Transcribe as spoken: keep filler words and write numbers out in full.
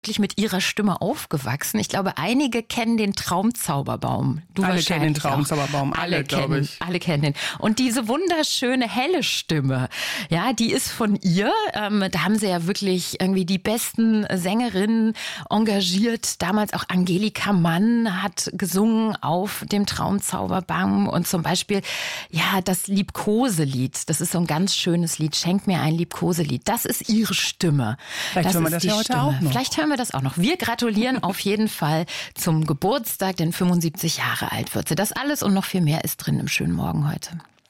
wirklich mit ihrer Stimme aufgewachsen. Ich glaube, einige kennen den Traumzauberbaum. Du alle kennen den Traumzauberbaum, alle, alle, glaube kennen, ich. Alle kennen den. Und diese wunderschöne, helle Stimme, ja, die ist von ihr. Ähm, da haben sie ja wirklich irgendwie die besten Sängerinnen engagiert. Damals auch Angelika Mann hat gesungen auf dem Traumzauberbaum. Und zum Beispiel, ja, das Liebkoselied. Das ist so ein ganz schönes Lied. Schenk mir ein Liebkoselied. Das ist ihre Stimme. Vielleicht das hören wir ist das die ja heute Stimme. auch noch. Vielleicht hören wir das auch noch. Wir gratulieren auf jeden Fall zum Geburtstag, denn fünfundsiebzig Jahre alt wird sie. Das alles und noch viel mehr ist drin im schönen Morgen heute.